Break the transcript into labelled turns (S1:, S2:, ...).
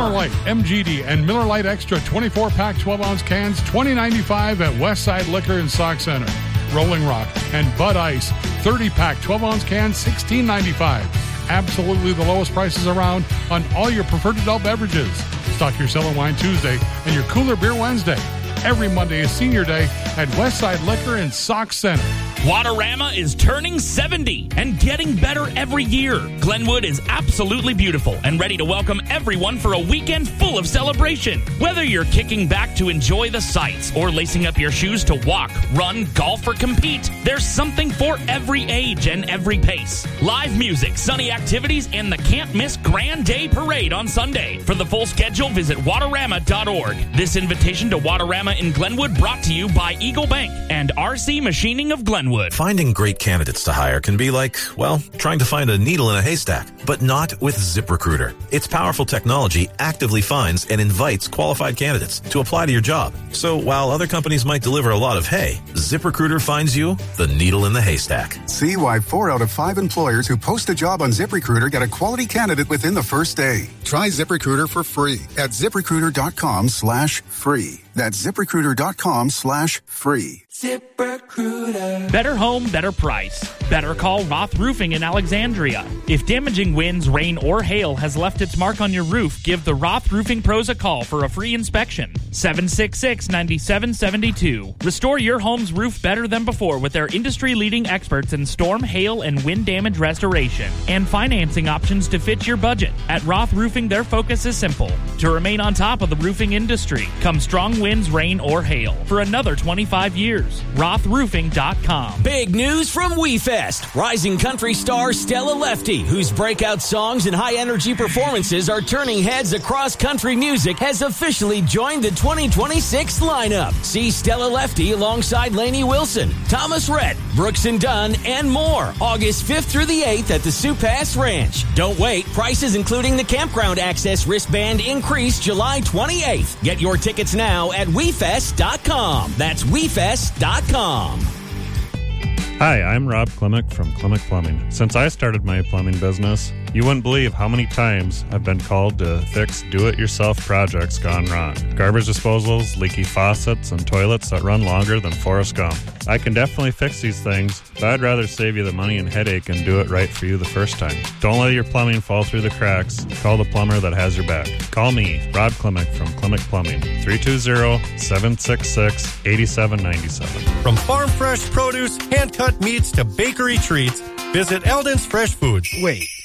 S1: Miller Lite, MGD, and Miller Lite Extra 24-pack 12-ounce cans, $20.95 at Westside Liquor and Sock Center. Rolling Rock and Bud Ice, 30-pack 12-ounce cans, $16.95. Absolutely the lowest prices around on all your preferred adult beverages. Stock your Cellar Wine Tuesday and your Cooler Beer Wednesday. Every Monday is Senior Day at Westside Liquor and Sock Center.
S2: Waterama is turning 70 and getting better every year. Glenwood is absolutely beautiful and ready to welcome everyone for a weekend full of celebration. Whether you're kicking back to enjoy the sights or lacing up your shoes to walk, run, golf, or compete, there's something for every age and every pace. Live music, sunny activities, and the can't-miss Grand Day Parade on Sunday. For the full schedule, visit Waterama.org. This invitation to Waterama in Glenwood brought to you by Eagle Bank and RC Machining of Glenwood.
S3: Finding great candidates to hire can be like, well, trying to find a needle in a haystack, but not with ZipRecruiter. Its powerful technology actively finds and invites qualified candidates to apply to your job. So while other companies might deliver a lot of hay, ZipRecruiter finds you the needle in the haystack.
S4: See why 4 out of 5 employers who post a job on ZipRecruiter get a quality candidate within the first day. Try ZipRecruiter for free at ZipRecruiter.com/free. That's ZipRecruiter.com/free.
S5: ZipRecruiter.
S2: Better home, better price. Better call Roth Roofing in Alexandria. If damaging winds, rain, or hail has left its mark on your roof, give the Roth Roofing Pros a call for a free inspection. 766-9772. Restore your home's roof better than before with their industry-leading experts in storm, hail, and wind damage restoration and financing options to fit your budget. At Roth Roofing, their focus is simple: to remain on top of the roofing industry, come strong winds, rain, or hail, for another 25 years. RothRoofing.com.
S6: Big news from WeFest. Rising country star Stella Lefty, whose breakout songs and high-energy performances are turning heads across country music, has officially joined the 2026 lineup. See Stella Lefty alongside Lainey Wilson, Thomas Rhett, Brooks and Dunn, and more, August 5th through the 8th at the Sioux Pass Ranch. Don't wait. Prices including the campground access wristband increase July 28th. Get your tickets now at WeFest.com. That's WeFest.com.
S7: Hi, I'm Rob Klimek from Klimek Plumbing. Since I started my plumbing business, you wouldn't believe how many times I've been called to fix do-it-yourself projects gone wrong. Garbage disposals, leaky faucets, and toilets that run longer than Forrest Gump. I can definitely fix these things, but I'd rather save you the money and headache and do it right for you the first time. Don't let your plumbing fall through the cracks. Call the plumber that has your back. Call me, Rob Klimek from Klimek Plumbing, 320-766-8797.
S8: From farm fresh produce, hand-cut meats to bakery treats, visit Eldon's Fresh Foods. Wait,